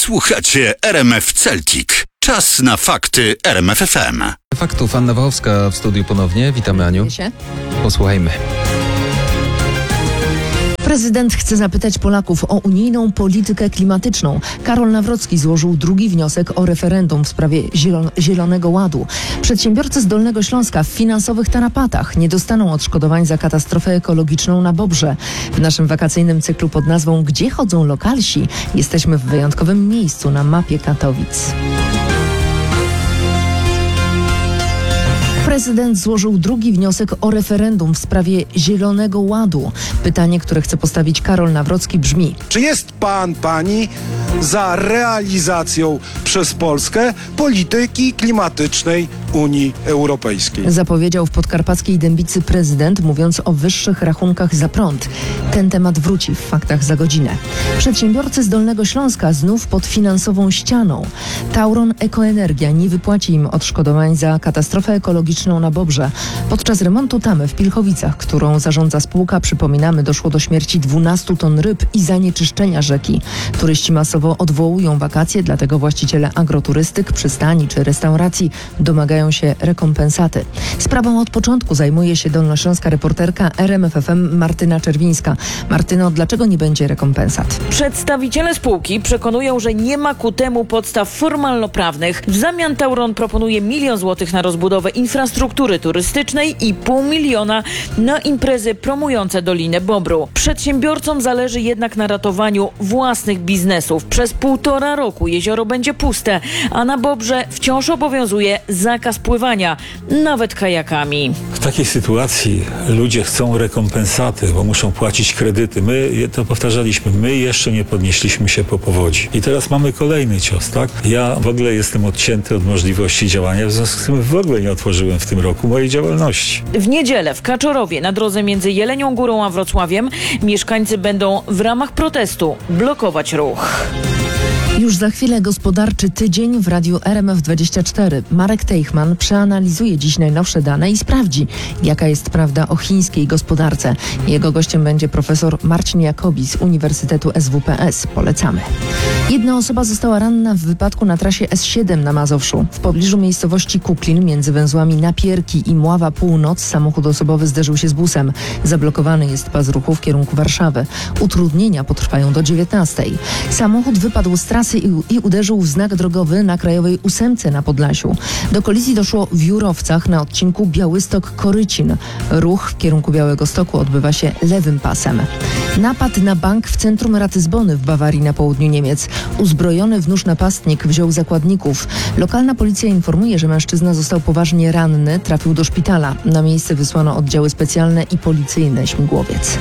Słuchacie RMF Celtic. Czas na fakty RMF FM. Faktów Anna Wachowska w studiu ponownie. Witamy, Aniu. Posłuchajmy. Prezydent chce zapytać Polaków o unijną politykę klimatyczną. Karol Nawrocki złożył drugi wniosek o referendum w sprawie Zielonego Ładu. Przedsiębiorcy z Dolnego Śląska w finansowych tarapatach nie dostaną odszkodowań za katastrofę ekologiczną na Bobrze. W naszym wakacyjnym cyklu pod nazwą „Gdzie chodzą lokalsi?” jesteśmy w wyjątkowym miejscu na mapie Katowic. Prezydent złożył drugi wniosek o referendum w sprawie Zielonego Ładu. Pytanie, które chce postawić Karol Nawrocki, brzmi: czy jest pani za realizacją przez Polskę polityki klimatycznej Unii Europejskiej? Zapowiedział w podkarpackiej Dębicy prezydent, mówiąc o wyższych rachunkach za prąd. Ten temat wróci w faktach za godzinę. Przedsiębiorcy z Dolnego Śląska znów pod finansową ścianą. Tauron Ekoenergia nie wypłaci im odszkodowań za katastrofę ekologiczną na Bobrze. Podczas remontu tamy w Pilchowicach, którą zarządza spółka, przypominamy, doszło do śmierci 12 ton ryb i zanieczyszczenia rzeki. Turyści masowo odwołują wakacje, dlatego właściciele agroturystyk, przystani czy restauracji domagają się rekompensaty. Sprawą od początku zajmuje się dolnośląska reporterka RMF FM Martyna Czerwińska. Martyno, dlaczego nie będzie rekompensat? Przedstawiciele spółki przekonują, że nie ma ku temu podstaw formalno-prawnych. W zamian Tauron proponuje 1 000 000 złotych na rozbudowę infrastruktury turystycznej i 500 000 na imprezy promujące Dolinę Bobru. Przedsiębiorcom zależy jednak na ratowaniu własnych biznesów. Przez 1,5 roku jezioro będzie puste, a na Bobrze wciąż obowiązuje zakaz pływania, nawet kajakami. W takiej sytuacji ludzie chcą rekompensaty, bo muszą płacić kredyty. My to powtarzaliśmy, my jeszcze nie podnieśliśmy się po powodzi. I teraz mamy kolejny cios, tak? Ja w ogóle jestem odcięty od możliwości działania, w związku z tym w ogóle nie otworzyłem w tym roku mojej działalności. W niedzielę w Kaczorowie na drodze między Jelenią Górą a Wrocławiem mieszkańcy będą w ramach protestu blokować ruch. Już za chwilę gospodarczy tydzień w radiu RMF24. Marek Teichmann przeanalizuje dziś najnowsze dane i sprawdzi, jaka jest prawda o chińskiej gospodarce. Jego gościem będzie profesor Marcin Jakobi z Uniwersytetu SWPS. Polecamy. Jedna osoba została ranna w wypadku na trasie S7 na Mazowszu. W pobliżu miejscowości Kuklin między węzłami Napierki i Mława Północ samochód osobowy zderzył się z busem. Zablokowany jest pas ruchu w kierunku Warszawy. Utrudnienia potrwają do 19:00. Samochód wypadł z trasy i uderzył w znak drogowy na Krajowej 8 na Podlasiu. Do kolizji doszło w Jurowcach na odcinku Białystok-Korycin. Ruch w kierunku Białegostoku odbywa się lewym pasem. Napad na bank w centrum Ratyzbony w Bawarii na południu Niemiec. Uzbrojony w nóż napastnik wziął zakładników. Lokalna policja informuje, że mężczyzna został poważnie ranny, trafił do szpitala. Na miejsce wysłano oddziały specjalne i policyjny śmigłowiec.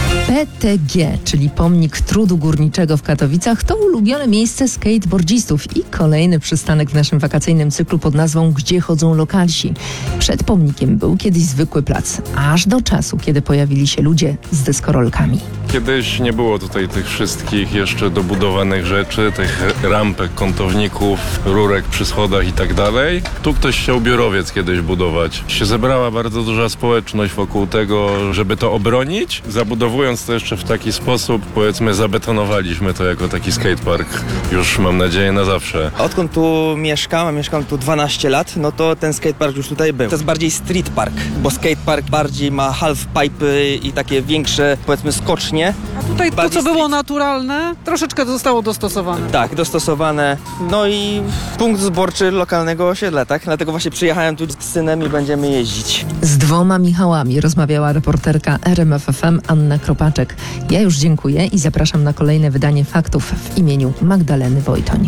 PTG, czyli Pomnik Trudu Górniczego w Katowicach, to ulubione miejsce skateboardzistów i kolejny przystanek w naszym wakacyjnym cyklu pod nazwą „Gdzie chodzą lokalsi?”. Przed pomnikiem był kiedyś zwykły plac, aż do czasu, kiedy pojawili się ludzie z deskorolkami. Kiedyś nie było tutaj tych wszystkich jeszcze dobudowanych rzeczy, tych rampek, kątowników, rurek przy schodach i tak dalej. Tu ktoś chciał biurowiec kiedyś budować. Się zebrała bardzo duża społeczność wokół tego, żeby to obronić. Zabudowując to jeszcze w taki sposób, powiedzmy, zabetonowaliśmy to jako taki skatepark. Już mam nadzieję na zawsze. Odkąd tu mieszkam tu 12 lat, no to ten skatepark już tutaj był. To jest bardziej street park, bo skatepark bardziej ma halfpipe i takie większe, powiedzmy, skocznie. A tutaj to, co było naturalne, troszeczkę zostało dostosowane. Tak, dostosowane. No i punkt zborczy lokalnego osiedla, tak? Dlatego właśnie przyjechałem tu z synem i będziemy jeździć. Z 2 Michałami rozmawiała reporterka RMF FM Anna Kropaczek. Ja już dziękuję i zapraszam na kolejne wydanie faktów w imieniu Magdaleny Wojtoń.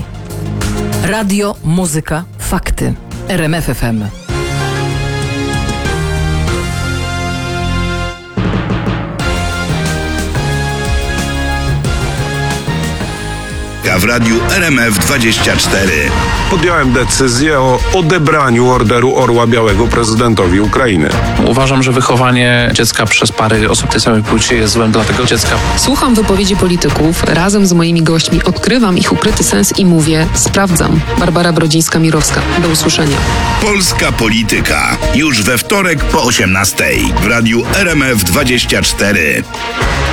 Radio, muzyka, fakty. RMF FM. W radiu RMF24. Podjąłem decyzję o odebraniu Orderu Orła Białego prezydentowi Ukrainy. Uważam, że wychowanie dziecka przez pary osób tej samej płci jest złem dla tego dziecka. Słucham wypowiedzi polityków, razem z moimi gośćmi odkrywam ich ukryty sens i mówię: sprawdzam. Barbara Brodzińska-Mirowska. Do usłyszenia. Polska polityka. Już we wtorek po 18:00 w radiu RMF24.